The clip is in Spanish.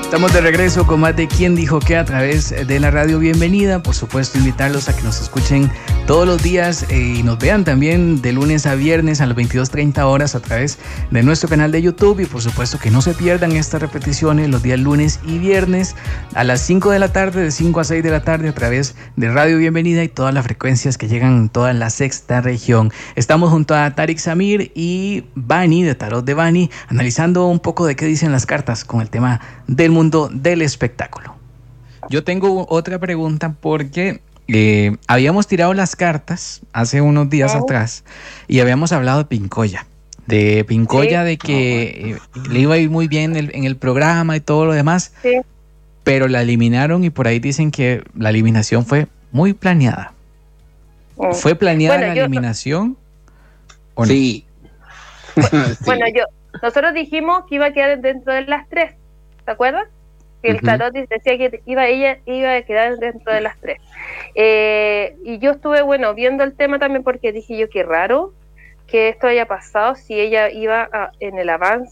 Estamos de regreso con más de ¿Quién dijo qué? A través de la radio. Bienvenida, por supuesto, invitarlos a que nos escuchen todos los días y nos vean también de lunes a viernes a las 22:30 horas a través de nuestro canal de YouTube, y por supuesto que no se pierdan estas repeticiones los días lunes y viernes a las 5 de la tarde, de 5 a 6 de la tarde a través de Radio Bienvenida y todas las frecuencias que llegan en toda la sexta región. Estamos junto a Tarik Samir y Bani, de Tarot de Bani, analizando un poco de qué dicen las cartas con el tema del mundo del espectáculo. Yo tengo otra pregunta porque habíamos tirado las cartas hace unos días atrás y habíamos hablado de Pincoya. De que le iba a ir muy bien en el programa y todo lo demás, pero la eliminaron y por ahí dicen que la eliminación fue muy planeada. ¿Fue planeada eliminación o no? Sí. Bueno, nosotros dijimos que iba a quedar dentro de las 3, ¿te acuerdas? Que el tarot decía que ella iba a quedar dentro de las 3. Y yo estuve, viendo el tema también porque dije yo, qué raro que esto haya pasado si ella iba en el avance